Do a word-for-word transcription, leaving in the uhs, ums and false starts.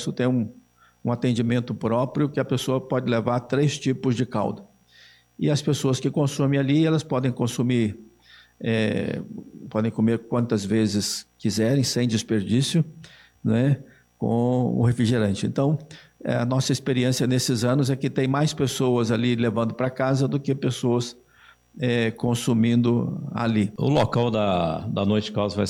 posto tem um, um atendimento próprio que a pessoa pode levar três tipos de calda. E as pessoas que consomem ali, elas podem consumir, é, podem comer quantas vezes quiserem, sem desperdício, né, com o refrigerante. Então, é, a nossa experiência nesses anos é que tem mais pessoas ali levando para casa do que pessoas é, consumindo ali. O local da, da Noite Caldas vai